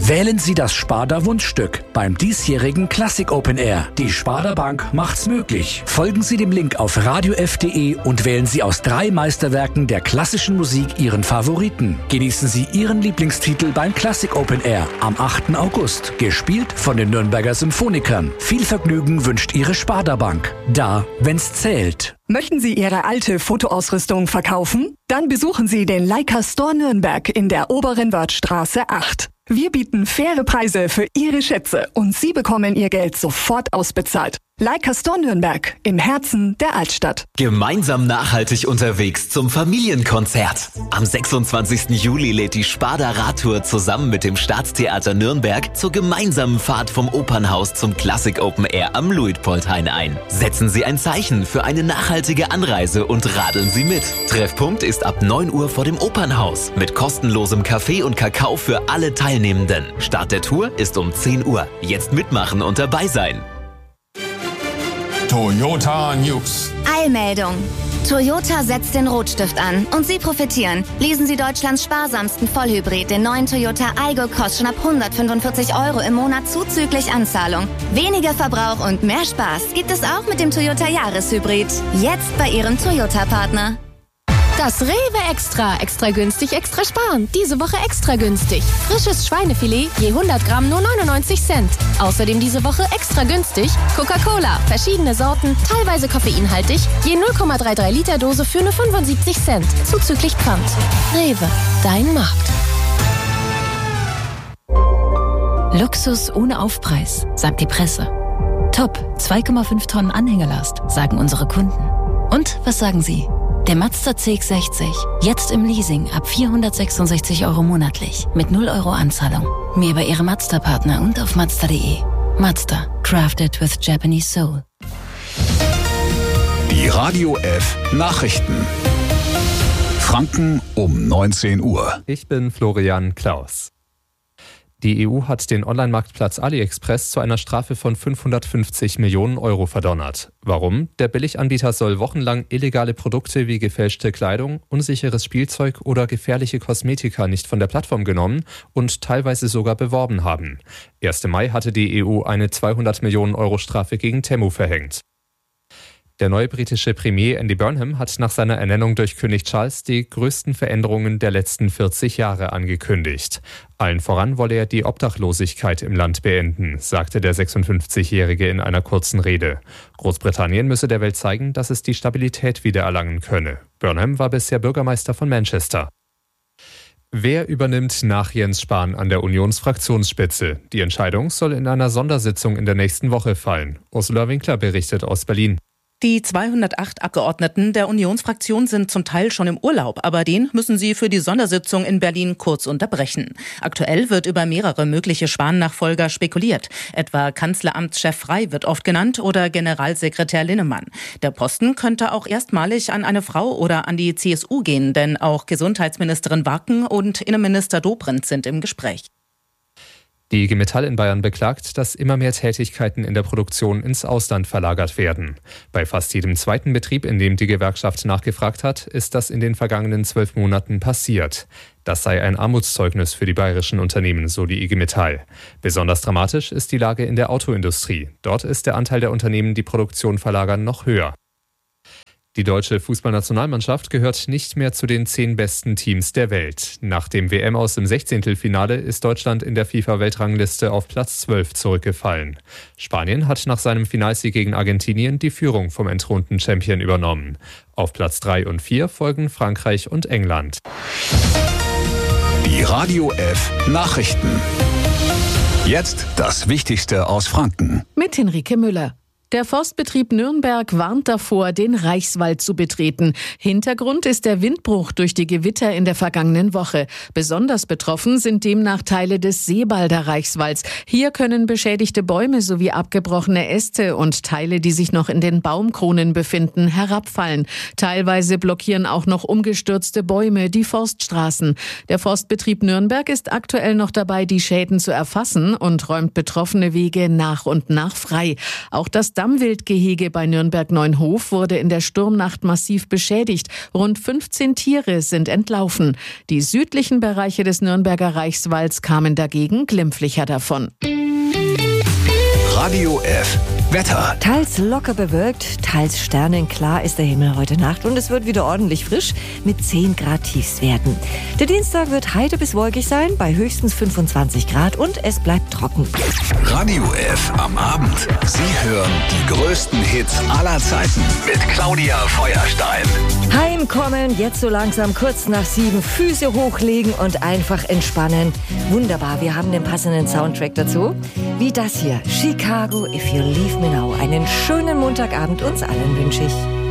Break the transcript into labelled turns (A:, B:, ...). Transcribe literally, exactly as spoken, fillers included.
A: Wählen Sie das Sparda Wunschstück beim diesjährigen Classic Open Air. Die Sparda Bank macht's möglich. Folgen Sie dem Link auf radio f punkt de und wählen Sie aus drei Meisterwerken der klassischen Musik Ihren Favoriten. Genießen Sie Ihren Lieblingstitel beim Classic Open Air am achten August. Gespielt von den Nürnberger Symphonikern. Viel Vergnügen wünscht Ihre Sparda Bank. Da, wenn's zählt.
B: Möchten Sie Ihre alte Fotoausrüstung verkaufen? Dann besuchen Sie den Leica Store Nürnberg in der Oberen Wörthstraße acht. Wir bieten faire Preise für Ihre Schätze und Sie bekommen Ihr Geld sofort ausbezahlt. Leica Store Nürnberg im Herzen der Altstadt.
C: Gemeinsam nachhaltig unterwegs zum Familienkonzert. Am sechsundzwanzigsten Juli lädt die Sparda Radtour zusammen mit dem Staatstheater Nürnberg zur gemeinsamen Fahrt vom Opernhaus zum Classic Open Air am Luitpoldhain ein. Setzen Sie ein Zeichen für eine nachhaltige Anreise und radeln Sie mit. Treffpunkt ist ab neun Uhr vor dem Opernhaus mit kostenlosem Kaffee und Kakao für alle Teilnehmenden. Start der Tour ist um zehn Uhr. Jetzt mitmachen und dabei sein.
D: Toyota News.
E: Eilmeldung. Toyota setzt den Rotstift an und Sie profitieren. Lesen Sie Deutschlands sparsamsten Vollhybrid, den neuen Toyota Aygo, kostet schon ab hundertfünfundvierzig Euro im Monat zuzüglich Anzahlung. Weniger Verbrauch und mehr Spaß gibt es auch mit dem Toyota Jahreshybrid. Jetzt bei Ihrem Toyota-Partner.
F: Das Rewe Extra. Extra günstig, extra sparen. Diese Woche extra günstig. Frisches Schweinefilet, je hundert Gramm nur neunundneunzig Cent. Außerdem diese Woche extra günstig Coca-Cola. Verschiedene Sorten, teilweise koffeinhaltig, je null Komma dreiunddreißig Liter Dose für nur pfundsiebzig Cent. Zuzüglich Pfand. Rewe, dein Markt.
G: Luxus ohne Aufpreis, sagt die Presse. Top, zwei Komma fünf Tonnen Anhängelast, sagen unsere Kunden. Und was sagen Sie? Der Mazda C X sechzig, jetzt im Leasing ab vierhundertsechsundsechzig Euro monatlich mit null Euro Anzahlung. Mehr bei Ihrem Mazda-Partner und auf mazda punkt de. Mazda, crafted with Japanese soul.
H: Die Radio F Nachrichten. Franken um neunzehn Uhr.
I: Ich bin Florian Klaus. Die E U hat den Online-Marktplatz AliExpress zu einer Strafe von fünfhundertfünfzig Millionen Euro verdonnert. Warum? Der Billiganbieter soll wochenlang illegale Produkte wie gefälschte Kleidung, unsicheres Spielzeug oder gefährliche Kosmetika nicht von der Plattform genommen und teilweise sogar beworben haben. ersten Mai hatte die E U eine zweihundert Millionen Euro Strafe gegen Temu verhängt. Der neue britische Premier Andy Burnham hat nach seiner Ernennung durch König Charles die größten Veränderungen der letzten vierzig Jahre angekündigt. Allen voran wolle er die Obdachlosigkeit im Land beenden, sagte der sechsundfünfzigjährige in einer kurzen Rede. Großbritannien müsse der Welt zeigen, dass es die Stabilität wiedererlangen könne. Burnham war bisher Bürgermeister von Manchester. Wer übernimmt nach Jens Spahn an der Unionsfraktionsspitze? Die Entscheidung soll in einer Sondersitzung in der nächsten Woche fallen. Ursula Winkler berichtet aus Berlin.
J: Die zweihundertacht Abgeordneten der Unionsfraktion sind zum Teil schon im Urlaub, aber den müssen sie für die Sondersitzung in Berlin kurz unterbrechen. Aktuell wird über mehrere mögliche Spahn-Nachfolger spekuliert. Etwa Kanzleramtschef Frey wird oft genannt oder Generalsekretär Linnemann. Der Posten könnte auch erstmalig an eine Frau oder an die C S U gehen, denn auch Gesundheitsministerin Warken und Innenminister Dobrindt sind im Gespräch.
I: Die I G Metall in Bayern beklagt, dass immer mehr Tätigkeiten in der Produktion ins Ausland verlagert werden. Bei fast jedem zweiten Betrieb, in dem die Gewerkschaft nachgefragt hat, ist das in den vergangenen zwölf Monaten passiert. Das sei ein Armutszeugnis für die bayerischen Unternehmen, so die I G Metall. Besonders dramatisch ist die Lage in der Autoindustrie. Dort ist der Anteil der Unternehmen, die Produktion verlagern, noch höher. Die deutsche Fußballnationalmannschaft gehört nicht mehr zu den zehn besten Teams der Welt. Nach dem W M-Aus im Sechzehntelfinale ist Deutschland in der FIFA-Weltrangliste auf Platz zwölf zurückgefallen. Spanien hat nach seinem Finalsieg gegen Argentinien die Führung vom entthronten Champion übernommen. Auf Platz drei und vier folgen Frankreich und England.
H: Die Radio F Nachrichten. Jetzt das Wichtigste aus Franken.
K: Mit Henrike Müller. Der Forstbetrieb Nürnberg warnt davor, den Reichswald zu betreten. Hintergrund ist der Windbruch durch die Gewitter in der vergangenen Woche. Besonders betroffen sind demnach Teile des Seebalder Reichswalds. Hier können beschädigte Bäume sowie abgebrochene Äste und Teile, die sich noch in den Baumkronen befinden, herabfallen. Teilweise blockieren auch noch umgestürzte Bäume die Forststraßen. Der Forstbetrieb Nürnberg ist aktuell noch dabei, die Schäden zu erfassen und räumt betroffene Wege nach und nach frei. Auch das Stammwildgehege bei Nürnberg-Neuenhof wurde in der Sturmnacht massiv beschädigt. Rund fünfzehn Tiere sind entlaufen. Die südlichen Bereiche des Nürnberger Reichswalds kamen dagegen glimpflicher davon.
H: Radio F. Wetter.
D: Teils locker bewölkt, teils sternenklar ist der Himmel heute Nacht und es wird wieder ordentlich frisch mit zehn Grad Tiefstwerten. Der Dienstag wird heiter bis wolkig sein, bei höchstens fünfundzwanzig Grad und es bleibt trocken.
H: Radio F am Abend. Sie hören die größten Hits aller Zeiten mit Claudia Feuerstein.
D: Heimkommen, jetzt so langsam kurz nach sieben, Füße hochlegen und einfach entspannen. Wunderbar, wir haben den passenden Soundtrack dazu. Wie das hier, Chicago, If You Leave Me Now. Einen schönen Montagabend uns allen wünsche ich.